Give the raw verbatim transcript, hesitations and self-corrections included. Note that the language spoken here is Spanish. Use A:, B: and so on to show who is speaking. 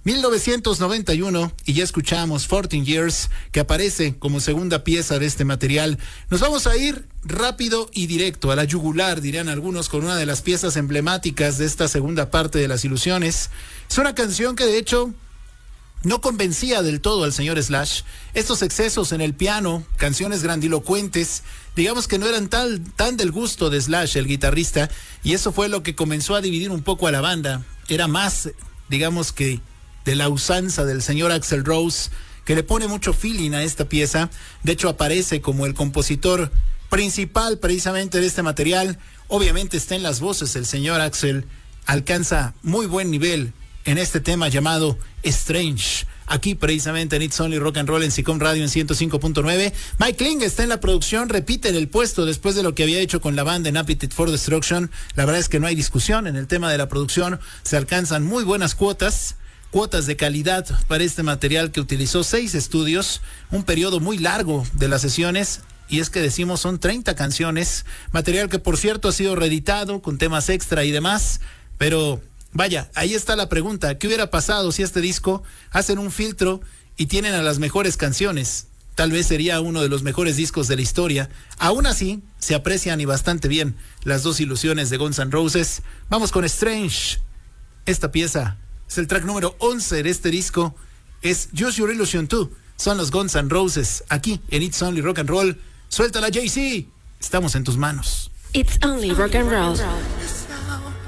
A: mil novecientos noventa y uno, y ya escuchamos fourteen years, que aparece como segunda pieza de este material. Nos vamos a ir rápido y directo, a la yugular, dirían algunos, con una de las piezas emblemáticas de esta segunda parte de Las Ilusiones. Es una canción que de hecho no convencía del todo al señor Slash. Estos excesos en el piano, canciones grandilocuentes, digamos que no eran tal, tan del gusto de Slash, el guitarrista, y eso fue lo que comenzó a dividir un poco a la banda. Era más, digamos que, de la usanza del señor Axl Rose, que le pone mucho feeling a esta pieza. De hecho, aparece como el compositor principal precisamente de este material. Obviamente está en las voces el señor Axl, alcanza muy buen nivel en este tema llamado Strange, aquí precisamente en It's Only Rock and Roll en SICOM Radio en ciento cinco punto nueve. Mike Kling está en la producción, repite el puesto después de lo que había hecho con la banda en Appetite for Destruction. La verdad es que no hay discusión en el tema de la producción, se alcanzan muy buenas cuotas, cuotas de calidad para este material que utilizó seis estudios, un periodo muy largo de las sesiones. Y es que decimos son treinta canciones, material que por cierto ha sido reeditado con temas extra y demás, pero vaya, ahí está la pregunta, ¿qué hubiera pasado si este disco hacen un filtro y tienen a las mejores canciones? Tal vez sería uno de los mejores discos de la historia. Aún así, se aprecian y bastante bien las dos ilusiones de Guns N' Roses. Vamos con Strange. Esta pieza es el track número once de este disco, es Use Your Illusion dos, son los Guns N' Roses, aquí en It's Only Rock and Roll. Suéltala, Jay-Z, estamos en tus manos.
B: It's Only Rock and Roll.